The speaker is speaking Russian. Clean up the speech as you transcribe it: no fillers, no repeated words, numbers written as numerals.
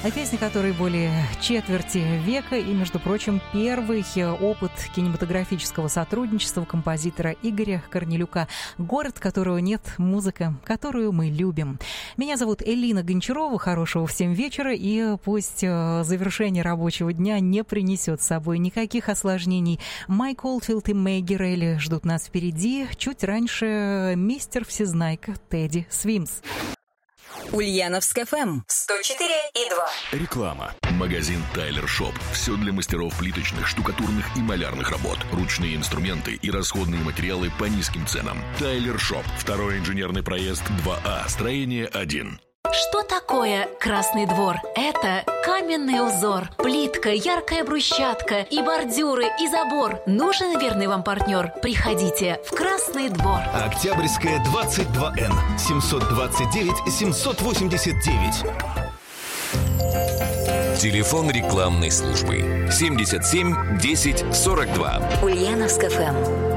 Песня, которой более четверти века и, между прочим, первый опыт кинематографического сотрудничества композитора Игоря Корнелюка. Город, которого нет, музыка, которую мы любим. Меня зовут Элина Гончарова. Хорошего всем вечера. И пусть завершение рабочего дня не принесет с собой никаких осложнений. Майк Олдфилд и Мэгги Рейли ждут нас впереди. Чуть раньше мистер Всезнайка Тедди Свимс. Ульяновск ФМ 104,2. Реклама. Магазин Тайлер Шоп. Все для мастеров плиточных, штукатурных и малярных работ. Ручные инструменты и расходные материалы по низким ценам. Тайлер Шоп. Второй инженерный проезд 2А. Строение 1. Что такое Красный двор? Это каменный узор, плитка, яркая брусчатка и бордюры, и забор. Нужен верный вам партнер? Приходите в Красный двор. Октябрьская, 22Н, 729-789. Телефон рекламной службы 77 10 42. Ульяновск ФМ.